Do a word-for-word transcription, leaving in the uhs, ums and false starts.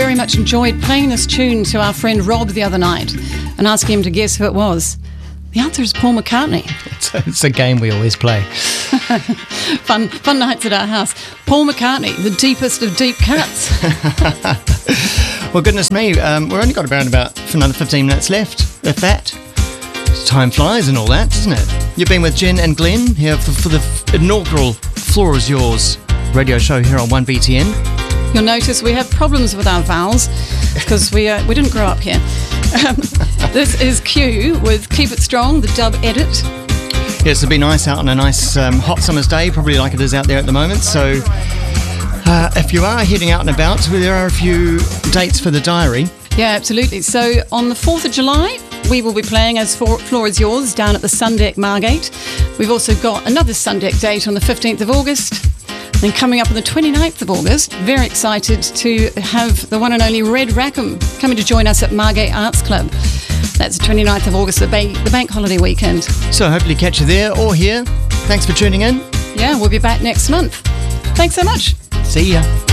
very much enjoyed playing this tune to our friend Rob the other night and asking him to guess who it was. The answer is Paul McCartney. It's a, it's a game we always play. fun, fun nights at our house. Paul McCartney, the deepest of deep cuts. Well, goodness me, um, we've only got around about another fifteen minutes left, if that. Time flies and all that, doesn't it? You've been with Jen and Glenn here for, for the inaugural Floor Is Yours radio show here on one B T N. You'll notice we have problems with our vowels because we uh, we didn't grow up here. Um, this is Q with Keep It Strong, the dub edit. Yes, it'd be nice out on a nice um, hot summer's day, probably like it is out there at the moment. So uh, if you are heading out and about, there are a few dates for the diary. Yeah, absolutely. So on the fourth of July, we will be playing as Floor Is Yours down at the Sundeck Margate. We've also got another Sundeck date on the fifteenth of August. Then coming up on the twenty-ninth of August, very excited to have the one and only Red Rackham coming to join us at Margate Arts Club. That's the twenty-ninth of August, the bank, the bank holiday weekend. So hopefully catch you there or here. Thanks for tuning in. Yeah, we'll be back next month. Thanks so much. See ya.